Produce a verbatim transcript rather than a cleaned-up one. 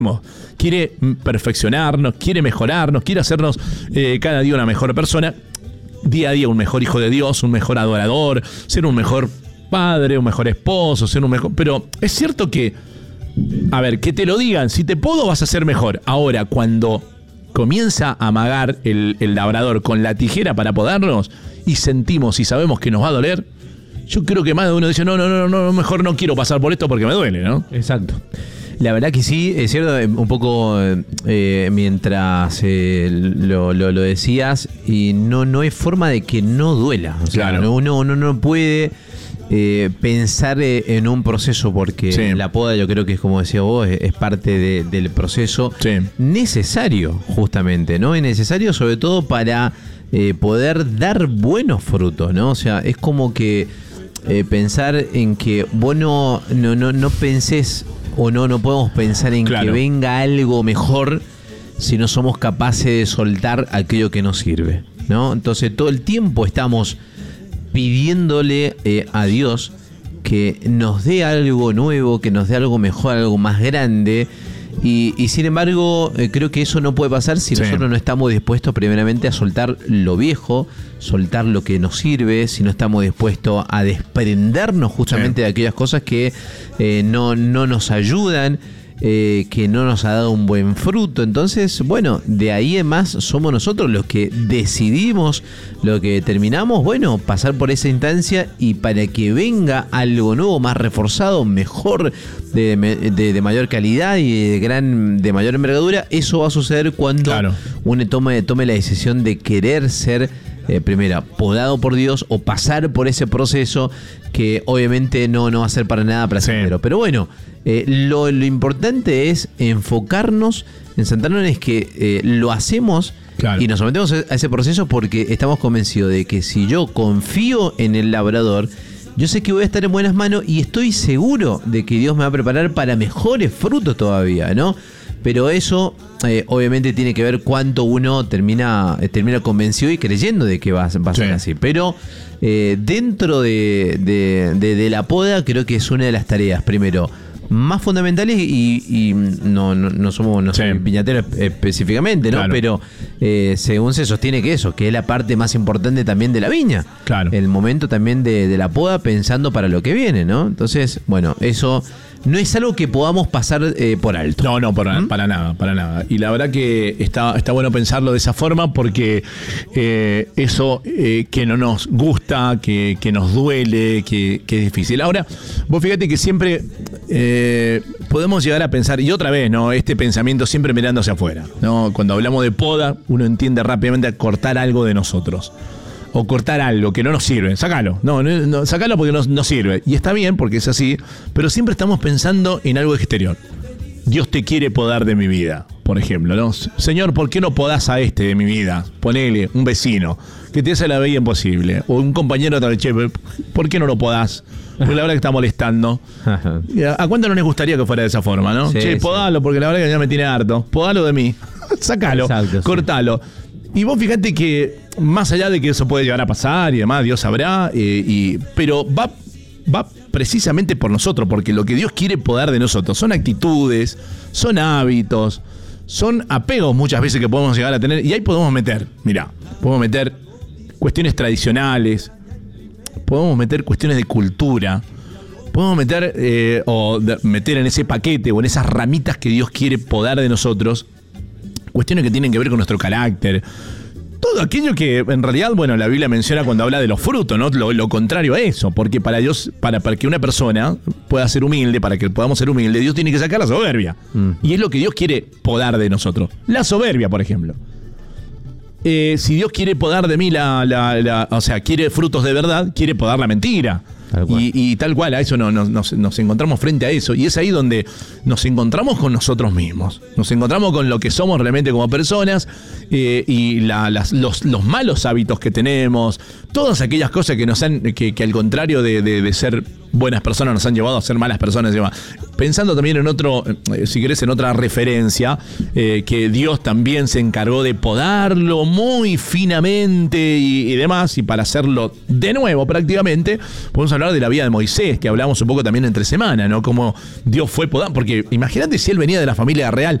quiere perfeccionarnos, quiere mejorarnos, quiere hacernos eh, cada día una mejor persona, día a día un mejor hijo de Dios, un mejor adorador, ser un mejor padre, un mejor esposo, ser un mejor... Pero es cierto que, a ver, que te lo digan, si te podo vas a ser mejor. Ahora, cuando comienza a amagar el, el labrador con la tijera para podarnos y sentimos y sabemos que nos va a doler, yo creo que más de uno dice, no, no, no, no, mejor no quiero pasar por esto porque me duele, ¿no? Exacto. La verdad que sí, es cierto, un poco eh, mientras eh, lo, lo, lo decías, y no, no hay forma de que no duela. O sea, claro. uno, uno no puede eh, pensar en un proceso, porque sí. La poda, yo creo que es como decía vos, es, es parte de, del proceso sí. necesario, justamente, ¿no? Es necesario sobre todo para eh, poder dar buenos frutos, ¿no? O sea, es como que eh, pensar en que vos no, no, no, no pensés o no, no podemos pensar en claro. que venga algo mejor si no somos capaces de soltar aquello que nos sirve, ¿no? Entonces todo el tiempo estamos pidiéndole eh, a Dios que nos dé algo nuevo, que nos dé algo mejor, algo más grande. Y, y sin embargo, eh, creo que eso no puede pasar si sí. nosotros no estamos dispuestos primeramente a soltar lo viejo, soltar lo que nos sirve, si no estamos dispuestos a desprendernos justamente sí. de aquellas cosas que eh, no, no nos ayudan, eh, que no nos ha dado un buen fruto. Entonces, bueno, de ahí en más somos nosotros los que decidimos, lo que determinamos, bueno, pasar por esa instancia, y para que venga algo nuevo, más reforzado, mejor, de, de, de mayor calidad y de gran, de mayor envergadura, eso va a suceder cuando claro. uno tome, tome la decisión de querer ser Eh, primero, podado por Dios, o pasar por ese proceso que obviamente no, no va a ser para nada placentero. Sí. Pero bueno, eh, lo, lo importante es enfocarnos, en centrarnos en que eh, lo hacemos claro. y nos sometemos a ese proceso porque estamos convencidos de que si yo confío en el labrador, yo sé que voy a estar en buenas manos y estoy seguro de que Dios me va a preparar para mejores frutos todavía, ¿no? Pero eso eh, obviamente tiene que ver cuánto uno termina, eh, termina convencido y creyendo de que va, va a ser sí. así. Pero eh, dentro de, de, de, de la poda creo que es una de las tareas, primero, más fundamentales, y, y no, no, no somos no sí. piñateros específicamente, ¿no? Claro. Pero eh, según se sostiene que eso, que es la parte más importante también de la viña. Claro. El momento también de, de la poda, pensando para lo que viene, ¿no? Entonces, bueno, eso no es algo que podamos pasar eh, por alto. No, no, por, ¿Mm? para nada, para nada. Y la verdad que está, está bueno pensarlo de esa forma, porque eh, eso eh, que no nos gusta, que, que nos duele, que, que es difícil. Ahora, vos fíjate que siempre eh, podemos llegar a pensar, y otra vez, ¿no? Este pensamiento siempre mirando hacia afuera, ¿no? Cuando hablamos de poda, uno entiende rápidamente a cortar algo de nosotros. O cortar algo que no nos sirve, sácalo. No, no, no sácalo porque no, no sirve. Y está bien porque es así, pero siempre estamos pensando en algo exterior. Dios te quiere podar de mi vida, por ejemplo, ¿no? Señor, ¿por qué no podás a este de mi vida? Ponele un vecino que te hace la vida imposible. O un compañero de che, ¿por qué no lo podás? Porque la verdad que está molestando. ¿A cuánto no les gustaría que fuera de esa forma, no? Sí, che, podalo, sí. porque la verdad que ya me tiene harto. Podalo de mí. Sácalo, exacto, cortalo. Sí. Y vos fíjate que más allá de que eso puede llegar a pasar y demás, Dios sabrá, eh, y, pero va, va precisamente por nosotros, porque lo que Dios quiere podar de nosotros son actitudes, son hábitos, son apegos muchas veces que podemos llegar a tener, y ahí podemos meter, mirá, podemos meter cuestiones tradicionales, podemos meter cuestiones de cultura, podemos meter eh, o de, meter en ese paquete o en esas ramitas que Dios quiere podar de nosotros, cuestiones que tienen que ver con nuestro carácter, todo aquello que en realidad, bueno, la Biblia menciona cuando habla de los frutos, ¿no? Lo, lo contrario a eso, porque para Dios, para, para que una persona pueda ser humilde, para que podamos ser humildes, Dios tiene que sacar la soberbia. Mm. Y es lo que Dios quiere podar de nosotros. La soberbia, por ejemplo. Eh, si Dios quiere podar de mí la, la, la, o sea, quiere frutos de verdad, quiere podar la mentira. Y, y tal cual, a eso no, no, nos, nos encontramos frente a eso. Y es ahí donde nos encontramos con nosotros mismos. Nos encontramos con lo que somos realmente como personas, eh, y la, las, los, los malos hábitos que tenemos, todas aquellas cosas que nos han, que, que al contrario de, de, de ser buenas personas nos han llevado a ser malas personas. Pensando también en otro, eh, si querés, en otra referencia, eh, que Dios también se encargó de podarlo muy finamente y, y demás, y para hacerlo de nuevo prácticamente, podemos hablar de la vida de Moisés, que hablamos un poco también entre semana, ¿no? Cómo Dios fue podando, porque imagínate si él venía de la familia real,